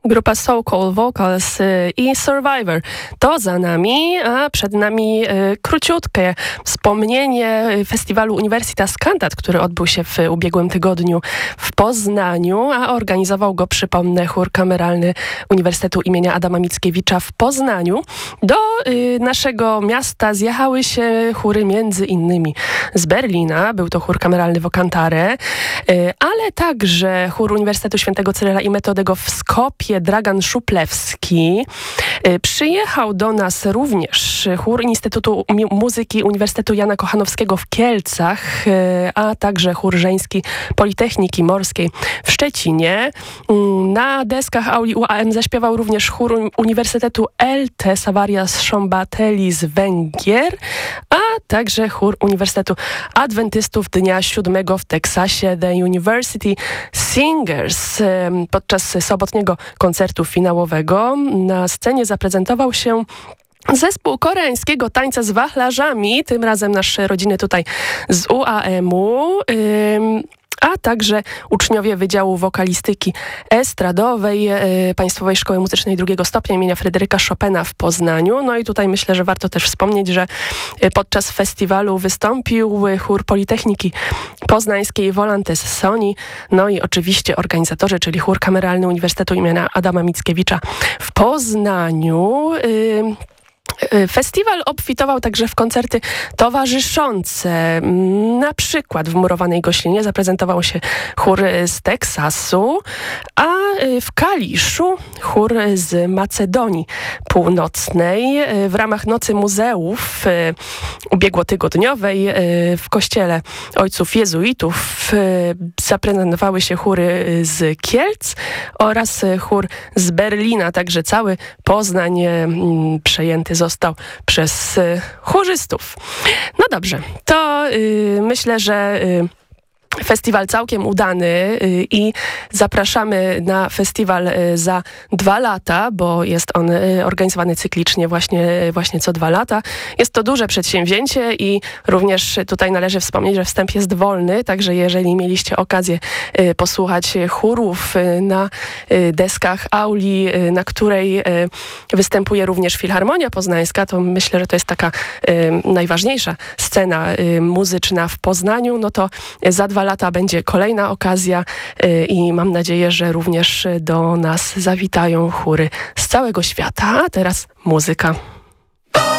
Grupa So Cold Vocals i Survivor. To za nami, a przed nami króciutkie wspomnienie festiwalu Universitas Cantat, który odbył się w ubiegłym tygodniu w Poznaniu, a organizował go, przypomnę, chór kameralny Uniwersytetu imienia Adama Mickiewicza w Poznaniu. Do naszego miasta zjechały się chóry między innymi z Berlina, był to chór kameralny Wokantare, ale także chór Uniwersytetu Świętego Cyryla i Metodego w Skopie, Dragan Szuplewski. Przyjechał do nas również chór Instytutu Muzyki Uniwersytetu Jana Kochanowskiego w Kielcach, a także chór żeński Politechniki Morskiej w Szczecinie. Na deskach auli UAM zaśpiewał również chór Uniwersytetu ELTE Savarias Szombateli z Węgier, a także chór Uniwersytetu Adwentystów Dnia Siódmego w Teksasie, The University Singers. Podczas sobotniego koncertu finałowego na scenie zaprezentował się zespół koreańskiego tańca z wachlarzami, tym razem nasze rodziny tutaj z UAM-u, a także uczniowie Wydziału Wokalistyki Estradowej Państwowej Szkoły Muzycznej II stopnia imienia Fryderyka Chopina w Poznaniu. No i tutaj myślę, że warto też wspomnieć, że podczas festiwalu wystąpił chór Politechniki Poznańskiej Volantes Soni, no i oczywiście organizatorzy, czyli chór kameralny Uniwersytetu imienia Adama Mickiewicza w Poznaniu. Festiwal obfitował także w koncerty towarzyszące. Na przykład w Murowanej Goślinie zaprezentował się chór z Teksasu, a w Kaliszu chór z Macedonii Północnej. W ramach Nocy Muzeów ubiegłotygodniowej w kościele Ojców Jezuitów zaprezentowały się chóry z Kielc oraz chór z Berlina. Także cały Poznań przejęty został przez chórzystów. No dobrze, to myślę, że festiwal całkiem udany i zapraszamy na festiwal za 2 lata, bo jest on organizowany cyklicznie właśnie co 2 lata. Jest to duże przedsięwzięcie i również tutaj należy wspomnieć, że wstęp jest wolny, także jeżeli mieliście okazję posłuchać chórów na deskach auli, na której występuje również Filharmonia Poznańska, to myślę, że to jest taka najważniejsza scena muzyczna w Poznaniu, no to za 2 lata będzie kolejna okazja i mam nadzieję, że również do nas zawitają chóry z całego świata. A teraz muzyka.